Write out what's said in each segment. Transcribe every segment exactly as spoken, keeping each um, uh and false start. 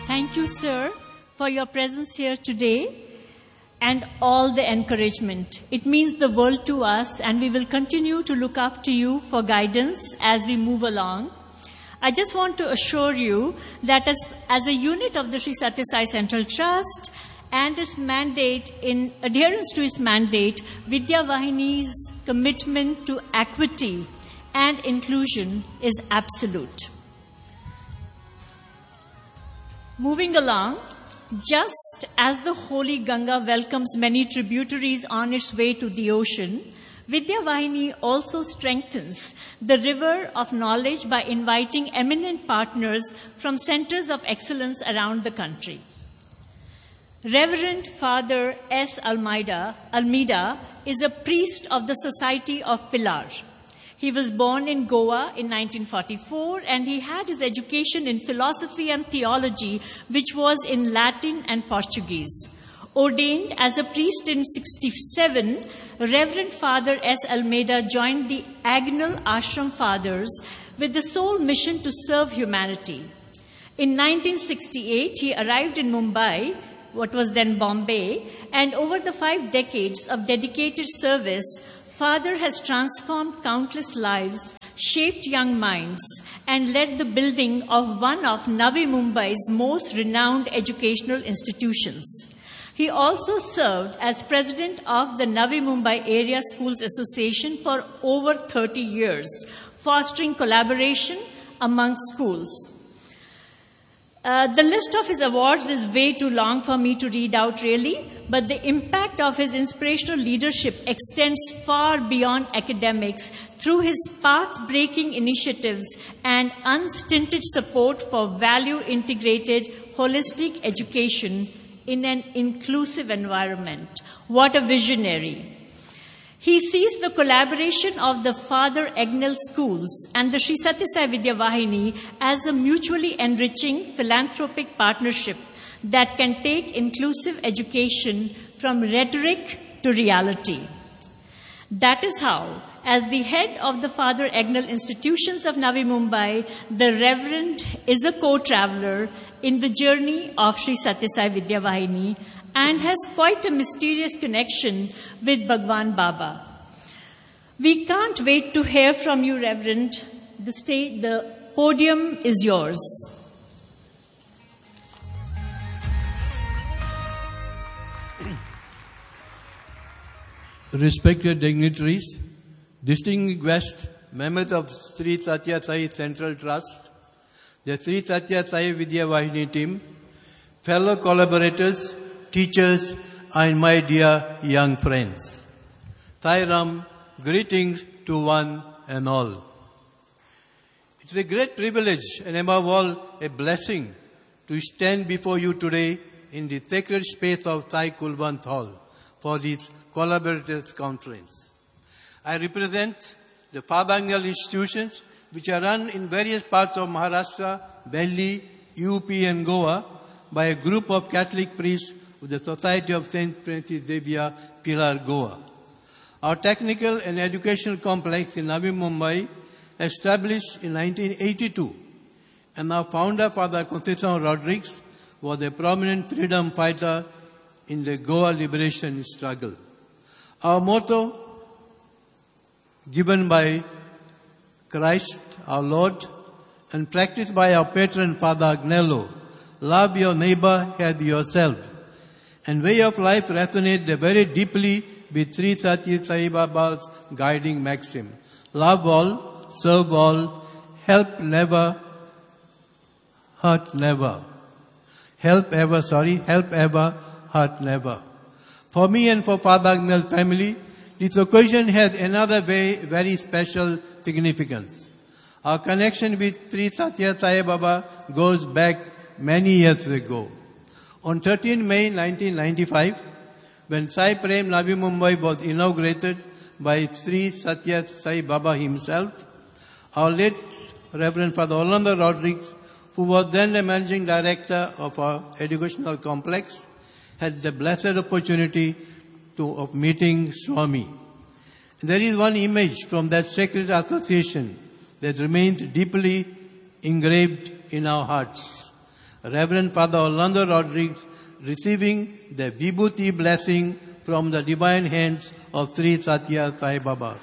Thank you, sir, for your presence here today and all the encouragement. It means the world to us, and we will continue to look up to you for guidance as we move along. I just want to assure you that as, as a unit of the Sri Sathya Sai Central Trust and its mandate, in adherence to its mandate, Vidya Vahini's commitment to equity and inclusion is absolute. Moving along, just as the holy Ganga welcomes many tributaries on its way to the ocean, Vidya Vahini also strengthens the river of knowledge by inviting eminent partners from centers of excellence around the country. Reverend Father S. Almeida, Almeida is a priest of the Society of Pilar. He was born in Goa in nineteen forty-four, and he had his education in philosophy and theology, which was in Latin and Portuguese. Ordained as a priest in sixty-seven, Reverend Father S. Almeida joined the Agnal Ashram Fathers with the sole mission to serve humanity. In nineteen sixty-eight, he arrived in Mumbai, what was then Bombay, and over the five decades of dedicated service, Father has transformed countless lives, shaped young minds, and led the building of one of Navi Mumbai's most renowned educational institutions. He also served as president of the Navi Mumbai Area Schools Association for over thirty years, fostering collaboration among schools. Uh, the list of his awards is way too long for me to read out, really, but the impact of his inspirational leadership extends far beyond academics through his path-breaking initiatives and unstinted support for value-integrated, holistic education in an inclusive environment. What a visionary. He sees the collaboration of the Father Agnal schools and the Sri Sathya Sai Vidya Vahini as a mutually enriching philanthropic partnership that can take inclusive education from rhetoric to reality. That is how, as the head of the Father Agnal institutions of Navi Mumbai, the Reverend is a co-traveler in the journey of Sri Sathya Sai Vidya Vahini and has quite a mysterious connection with Bhagwan Baba. We can't wait to hear from you, Reverend. The stage, the podium is yours. Respected dignitaries, distinguished members of Sri Sathya Sai Central Trust, the Sri Sathya Sai Vidya Vahini team, fellow collaborators, teachers, and my dear young friends. Sai Ram, greetings to one and all. It's a great privilege and above all a blessing to stand before you today in the sacred space of Sai Kulwant Hall for this collaborators conference. I represent the Father Agnal institutions which are run in various parts of Maharashtra, Delhi, U P and Goa by a group of Catholic priests with the Society of Saint Francis Xavier, Pilar, Goa. Our technical and educational complex in Navi Mumbai, established in nineteen eighty-two, and our founder, Father Conceição Rodrigues, was a prominent freedom fighter in the Goa liberation struggle. Our motto, given by Christ our Lord and practiced by our patron Father Agnello, love your neighbor as yourself, and way of life resonates very deeply with Sri Sathya Sai Baba's guiding maxim. Love all, serve all, help never, hurt never. Help ever, sorry, help ever, hurt never. For me and for Father Agnal family, this occasion has another very, very special significance. Our connection with Sri Sathya Sai Baba goes back many years ago. On thirteenth May nineteen ninety-five, when Sai Prem Navi Mumbai was inaugurated by Sri Sathya Sai Baba himself, our late Reverend Father Orlando Rodrigues, who was then the managing director of our educational complex, had the blessed opportunity to, of meeting Swami. There is one image from that sacred association that remains deeply engraved in our hearts. Reverend Father Orlando Rodriguez, receiving the Vibhuti blessing from the divine hands of Sri Satya Sai Baba.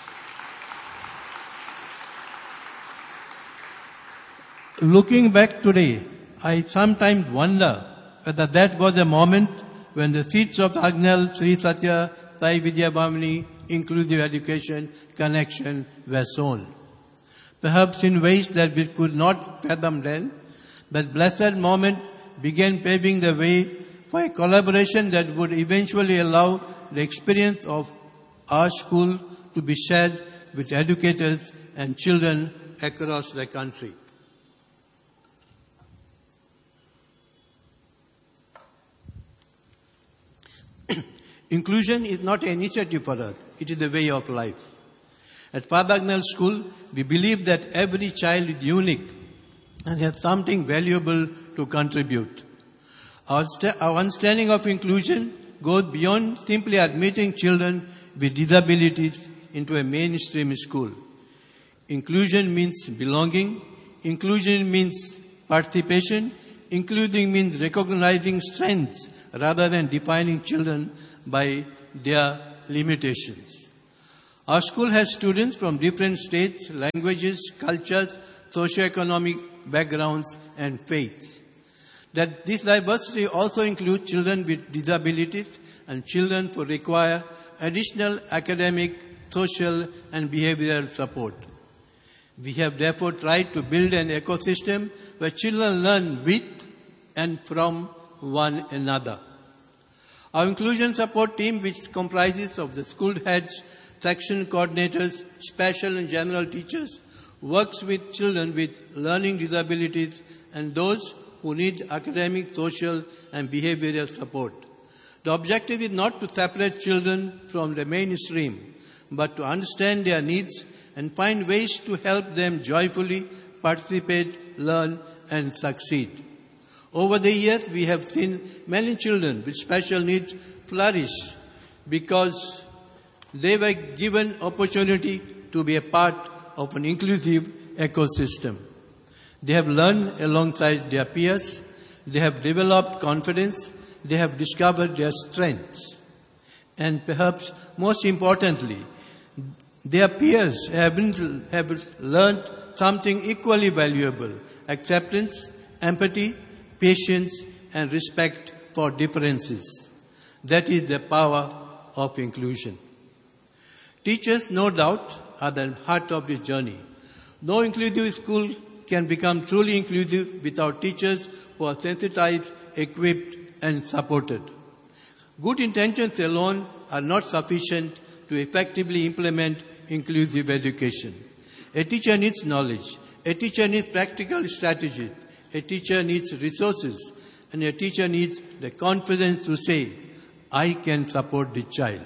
Looking back today, I sometimes wonder whether that was a moment when the seeds of Agnel Sri Satya Sai Vidya Bhavani Inclusive Education Connection were sown. Perhaps in ways that we could not fathom then, that blessed moment began paving the way for a collaboration that would eventually allow the experience of our school to be shared with educators and children across the country. Inclusion is not an initiative for us. It is a way of life. At Father Agnel School, we believe that every child is unique and has something valuable to contribute. Our, st- our understanding of inclusion goes beyond simply admitting children with disabilities into a mainstream school. Inclusion means belonging. Inclusion means participation. Including means recognizing strengths rather than defining children by their limitations. Our school has students from different states, languages, cultures, socioeconomic backgrounds, and faiths. That this diversity also includes children with disabilities and children who require additional academic, social, and behavioral support. We have therefore tried to build an ecosystem where children learn with and from one another. Our inclusion support team, which comprises of the school heads, section coordinators, special and general teachers, works with children with learning disabilities and those who need academic, social, and behavioral support. The objective is not to separate children from the mainstream, but to understand their needs and find ways to help them joyfully participate, learn, and succeed. Over the years, we have seen many children with special needs flourish because they were given opportunity to be a part of an inclusive ecosystem. They have learned alongside their peers. They have developed confidence. They have discovered their strengths. And perhaps most importantly, their peers have, been, have learned something equally valuable: acceptance, empathy, patience, and respect for differences. That is the power of inclusion. Teachers, no doubt, are the heart of this journey. No inclusive school can become truly inclusive without teachers who are sensitized, equipped, and supported. Good intentions alone are not sufficient to effectively implement inclusive education. A teacher needs knowledge. A teacher needs practical strategies. A teacher needs resources. And a teacher needs the confidence to say, I can support the child.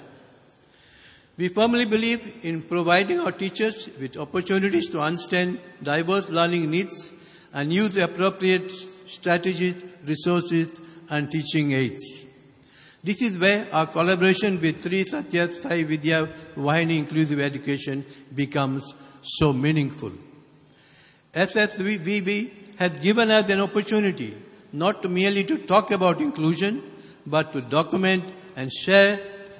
We firmly believe in providing our teachers with opportunities to understand diverse learning needs and use the appropriate strategies, resources, and teaching aids. This is where our collaboration with Sri Satya Sai Vidya Vahini Inclusive Education becomes so meaningful. S S V V has given us an opportunity not to merely to talk about inclusion, but to document and share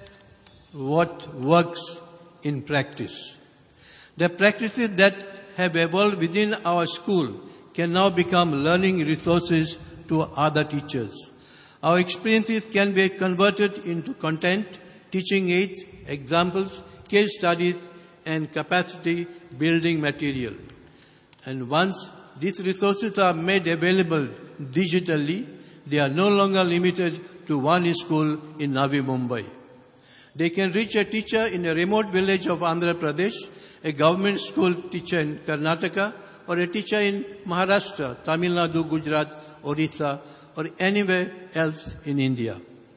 what works in practice. The practices that have evolved within our school can now become learning resources to other teachers. Our experiences can be converted into content, teaching aids, examples, case studies, and capacity building material. And once these resources are made available digitally, they are no longer limited to one school in Navi Mumbai. They can reach a teacher in a remote village of Andhra Pradesh, a government school teacher in Karnataka, or a teacher in Maharashtra, Tamil Nadu, Gujarat, Odisha, or anywhere else in India.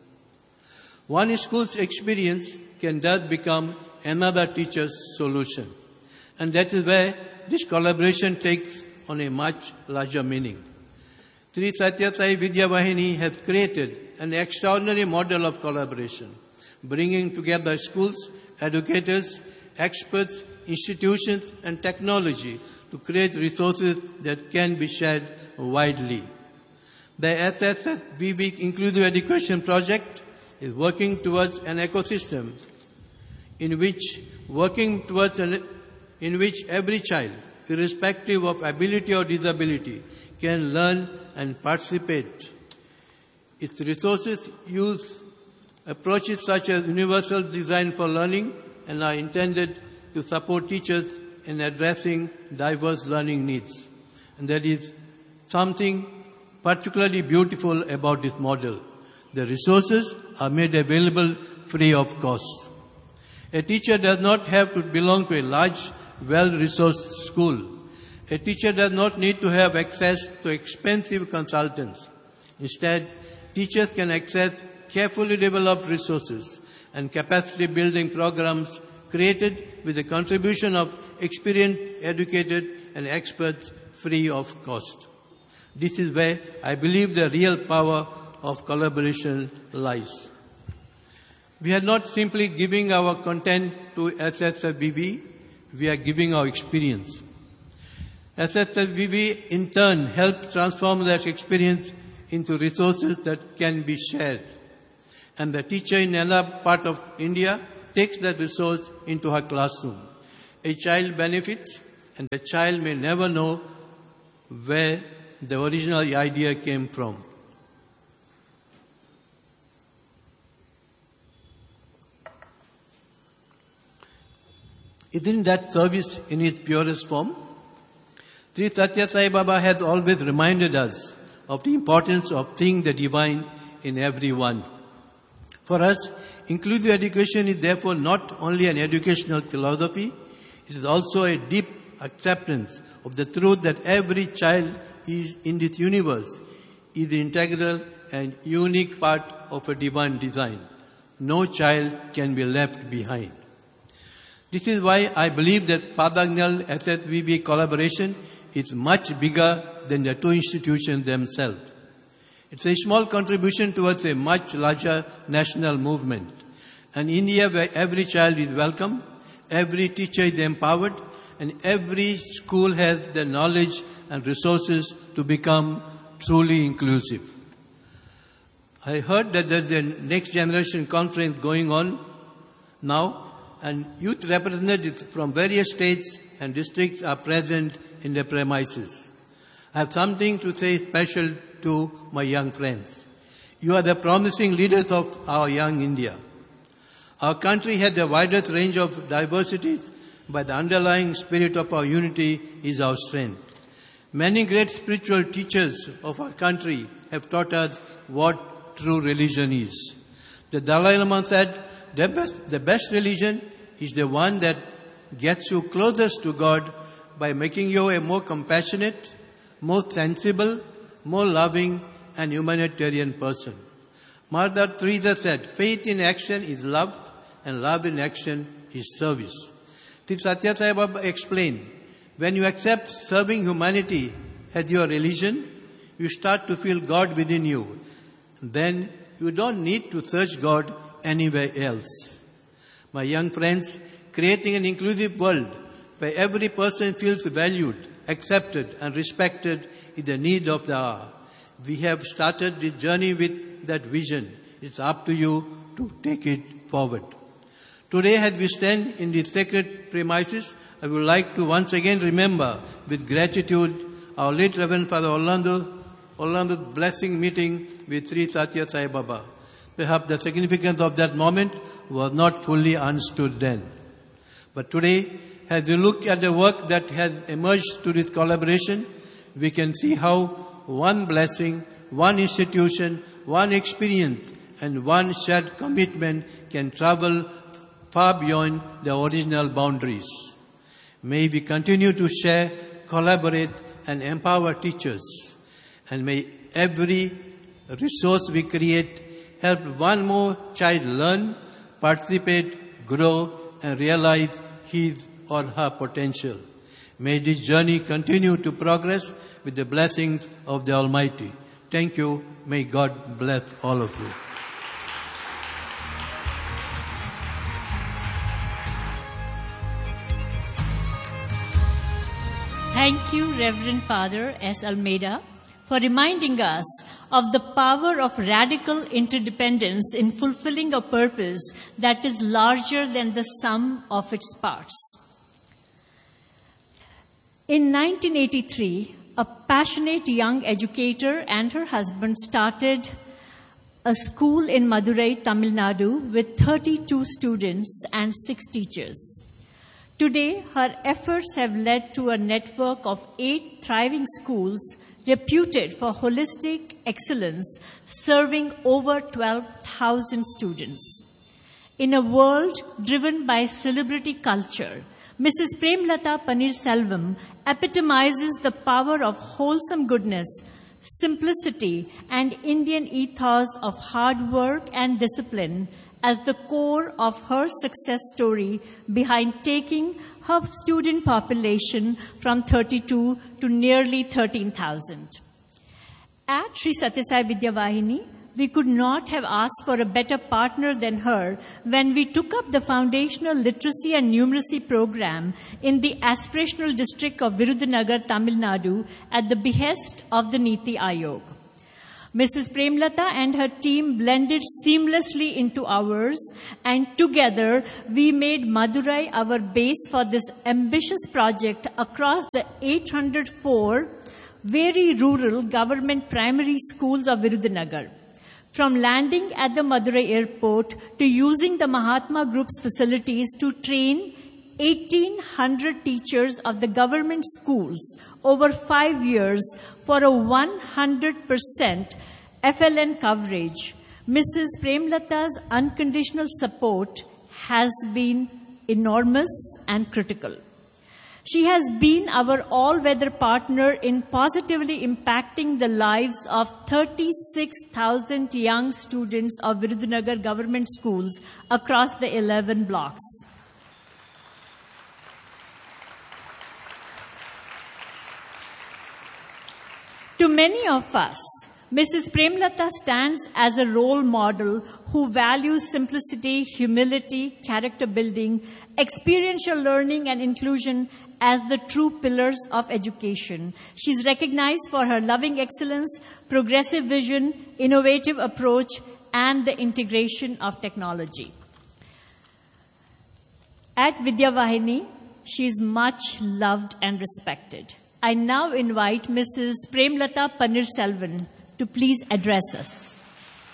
One school's experience can thus become another teacher's solution. And that is where this collaboration takes on a much larger meaning. Sri Satya Sai Vidya Vahini has created an extraordinary model of collaboration, bringing together schools, educators, experts, institutions, and technology to create resources that can be shared widely. The S S S V B Inclusive Education Project is working towards an ecosystem in which working towards an, in which every child, irrespective of ability or disability, can learn and participate. Its resources use approaches such as universal design for learning and are intended to support teachers in addressing diverse learning needs. And that is something particularly beautiful about this model. The resources are made available free of cost. A teacher does not have to belong to a large, well-resourced school. A teacher does not need to have access to expensive consultants. Instead, teachers can access carefully developed resources and capacity-building programs created with the contribution of experienced, educated, and experts free of cost. This is where I believe the real power of collaboration lies. We are not simply giving our content to S S S V B, we are giving our experience. S S S V B in turn helps transform that experience into resources that can be shared. And the teacher in another part of India takes that resource into her classroom. A child benefits, and the child may never know where the original idea came from. Isn't that service in its purest form? Sri Sathya Sai Baba has always reminded us of the importance of seeing the divine in everyone. For us, inclusive education is therefore not only an educational philosophy, it is also a deep acceptance of the truth that every child is in this universe is an integral and unique part of a divine design. No child can be left behind. This is why I believe that Father Agnel S S V B collaboration is much bigger than the two institutions themselves. It's a small contribution towards a much larger national movement. An India where every child is welcome, every teacher is empowered, and every school has the knowledge and resources to become truly inclusive. I heard that there's a next generation conference going on now, and youth representatives from various states and districts are present in the premises. I have something to say special to my young friends. You are the promising leaders of our young India. Our country has the widest range of diversities, but the underlying spirit of our unity is our strength. Many great spiritual teachers of our country have taught us what true religion is. The Dalai Lama said, the best, the best religion is the one that gets you closest to God by making you a more compassionate, more sensible, more loving and humanitarian person. Mother Teresa said, faith in action is love and love in action is service. Sri Sathya Sai Baba explained, when you accept serving humanity as your religion, you start to feel God within you. Then you don't need to search God anywhere else. My young friends, creating an inclusive world where every person feels valued, accepted and respected is the need of the hour. We have started this journey with that vision. It's up to you to take it forward. Today, as we stand in the sacred premises, I would like to once again remember with gratitude our late Reverend Father Orlando, Orlando's blessing meeting with Sri Sathya Sai Baba. Perhaps the significance of that moment was not fully understood then. But today, as we look at the work that has emerged to this collaboration, we can see how one blessing, one institution, one experience, and one shared commitment can travel far beyond the original boundaries. May we continue to share, collaborate, and empower teachers. And may every resource we create help one more child learn, participate, grow, and realize his or her potential. May this journey continue to progress with the blessings of the Almighty. Thank you. May God bless all of you. Thank you, Reverend Father S. Almeida, for reminding us of the power of radical interdependence in fulfilling a purpose that is larger than the sum of its parts. In nineteen eighty-three, a passionate young educator and her husband started a school in Madurai, Tamil Nadu, with thirty-two students and six teachers. Today, her efforts have led to a network of eight thriving schools reputed for holistic excellence, serving over twelve thousand students. In a world driven by celebrity culture, Missus Premlata Paneerselvam epitomizes the power of wholesome goodness, simplicity, and Indian ethos of hard work and discipline as the core of her success story behind taking her student population from thirty-two to nearly thirteen thousand. At Sri Sathya Sai Vidya Vahini, we could not have asked for a better partner than her when we took up the foundational literacy and numeracy program in the aspirational district of Virudhunagar, Tamil Nadu, at the behest of the Niti Aayog. Missus Premlata and her team blended seamlessly into ours, and together we made Madurai our base for this ambitious project across the eight hundred four very rural government primary schools of Virudhunagar. From landing at the Madurai airport to using the Mahatma Group's facilities to train eighteen hundred teachers of the government schools over five years for a one hundred percent F L N coverage, Missus Premlata's unconditional support has been enormous and critical. She has been our all-weather partner in positively impacting the lives of thirty-six thousand young students of Virudhunagar government schools across the eleven blocks. To many of us, Missus Premlata stands as a role model who values simplicity, humility, character building, experiential learning, and inclusion as the true pillars of education. She's recognized for her loving excellence, progressive vision, innovative approach, and the integration of technology. At Vidya Vahini, she is much loved and respected. I now invite Missus Premlata Paneerselvam to please address us.